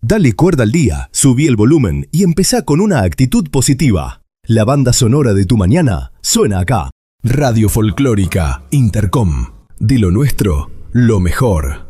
Dale cuerda al día, subí el volumen y empezá con una actitud positiva. La banda sonora de tu mañana suena acá. Radio Folclórica Intercom. De lo nuestro, lo mejor.